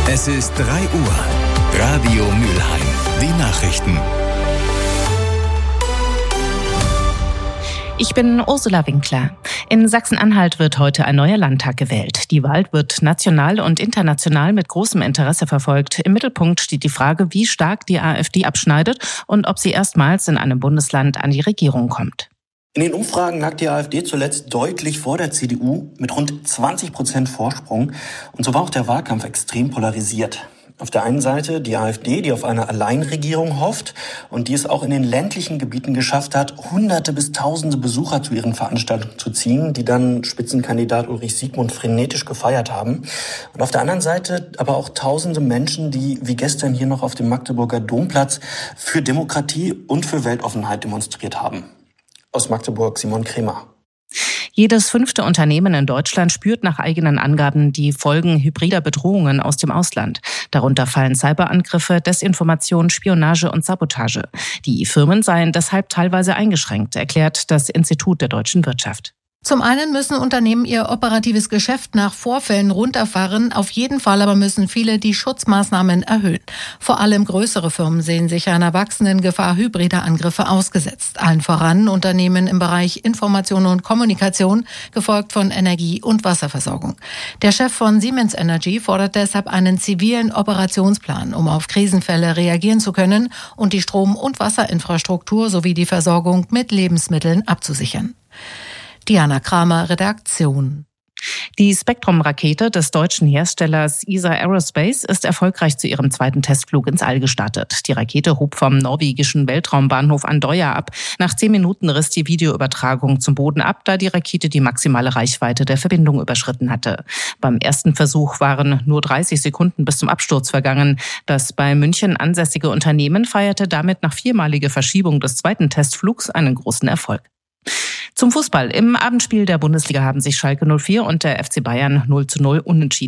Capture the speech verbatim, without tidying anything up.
Es ist drei Uhr. Radio Mülheim. Die Nachrichten. Ich bin Ursula Winkler. In Sachsen-Anhalt wird heute ein neuer Landtag gewählt. Die Wahl wird national und international mit großem Interesse verfolgt. Im Mittelpunkt steht die Frage, wie stark die AfD abschneidet und ob sie erstmals in einem Bundesland an die Regierung kommt. In den Umfragen lag die AfD zuletzt deutlich vor der C D U mit rund zwanzig Prozent Vorsprung. Und so war auch der Wahlkampf extrem polarisiert. Auf der einen Seite die AfD, die auf eine Alleinregierung hofft und die es auch in den ländlichen Gebieten geschafft hat, Hunderte bis Tausende Besucher zu ihren Veranstaltungen zu ziehen, die dann Spitzenkandidat Ulrich Siegmund frenetisch gefeiert haben. Und auf der anderen Seite aber auch Tausende Menschen, die wie gestern hier noch auf dem Magdeburger Domplatz für Demokratie und für Weltoffenheit demonstriert haben. Aus Magdeburg Simon Kremer. Jedes fünfte Unternehmen in Deutschland spürt nach eigenen Angaben die Folgen hybrider Bedrohungen aus dem Ausland. Darunter fallen Cyberangriffe, Desinformation, Spionage und Sabotage. Die Firmen seien deshalb teilweise eingeschränkt, erklärt das Institut der deutschen Wirtschaft. Zum einen müssen Unternehmen ihr operatives Geschäft nach Vorfällen runterfahren. Auf jeden Fall aber müssen viele die Schutzmaßnahmen erhöhen. Vor allem größere Firmen sehen sich einer wachsenden Gefahr hybrider Angriffe ausgesetzt. Allen voran Unternehmen im Bereich Information und Kommunikation, gefolgt von Energie- und Wasserversorgung. Der Chef von Siemens Energy fordert deshalb einen zivilen Operationsplan, um auf Krisenfälle reagieren zu können und die Strom- und Wasserinfrastruktur sowie die Versorgung mit Lebensmitteln abzusichern. Diana Kramer, Redaktion. Die Spektrum-Rakete des deutschen Herstellers E S A Aerospace ist erfolgreich zu ihrem zweiten Testflug ins All gestartet. Die Rakete hob vom norwegischen Weltraumbahnhof Andøya ab. Nach zehn Minuten riss die Videoübertragung zum Boden ab, da die Rakete die maximale Reichweite der Verbindung überschritten hatte. Beim ersten Versuch waren nur dreißig Sekunden bis zum Absturz vergangen. Das bei München ansässige Unternehmen feierte damit nach viermaliger Verschiebung des zweiten Testflugs einen großen Erfolg. Zum Fußball. Im Abendspiel der Bundesliga haben sich Schalke null vier und der F C Bayern null zu null unentschieden